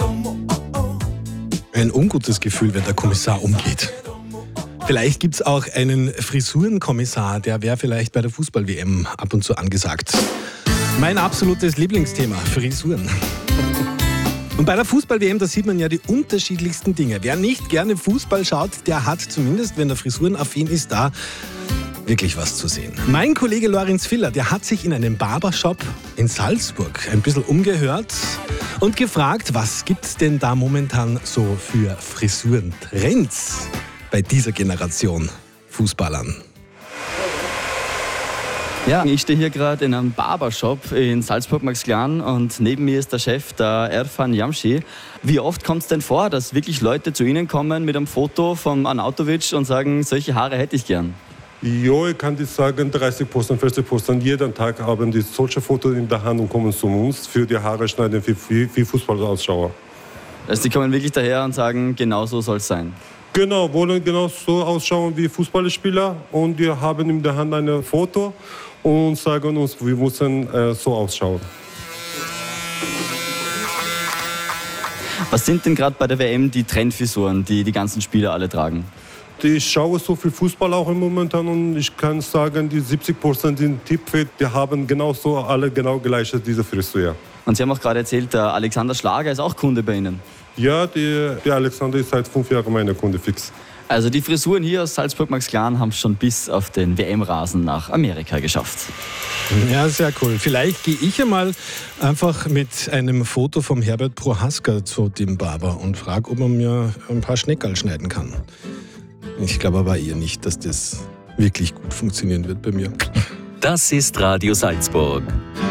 Ein ungutes Gefühl, wenn der Kommissar umgeht. Vielleicht gibt es auch einen Frisurenkommissar, der wäre vielleicht bei der Fußball-WM ab und zu angesagt. Mein absolutes Lieblingsthema, Frisuren. Und bei der Fußball-WM, da sieht man ja die unterschiedlichsten Dinge. Wer nicht gerne Fußball schaut, der hat zumindest, wenn er frisurenaffin ist, da wirklich was zu sehen. Mein Kollege Lorenz Filler, der hat sich in einem Barbershop in Salzburg ein bisschen umgehört und gefragt, was gibt's denn da momentan so für Frisurentrends bei dieser Generation Fußballern? Ja, ich stehe hier gerade in einem Barbershop in Salzburg-Maxglan und neben mir ist der Chef, der Erfan Yamshi. Wie oft kommt es denn vor, dass wirklich Leute zu Ihnen kommen mit einem Foto von Arnautovic und sagen, solche Haare hätte ich gern? Ja, ich kann dir sagen, 30%, 40% jeden Tag haben die solche Fotos in der Hand und kommen zu uns für die Haare schneiden, wie Fußballausschauer. Also die kommen wirklich daher und sagen, genau so soll es sein? Genau, wollen genau so ausschauen wie Fußballspieler und wir haben in der Hand ein Foto und sagen uns, wir müssen so ausschauen. Was sind denn gerade bei der WM die Trendfrisuren, die die ganzen Spieler alle tragen? Ich schaue so viel Fußball auch im Moment an und ich kann sagen, die 70% sind tipfit, die haben genauso alle genau gleiche diese Frisur. Und Sie haben auch gerade erzählt, der Alexander Schlager ist auch Kunde bei Ihnen. Ja, der Alexander ist seit 5 Jahren mein Kunde fix. Also die Frisuren hier aus Salzburg-Maxglan haben es schon bis auf den WM-Rasen nach Amerika geschafft. Ja, sehr cool. Vielleicht gehe ich einmal einfach mit einem Foto vom Herbert Prohaska zu dem Barber und frage, ob er mir ein paar Schneckerl schneiden kann. Ich glaube aber eher nicht, dass das wirklich gut funktionieren wird bei mir. Das ist Radio Salzburg.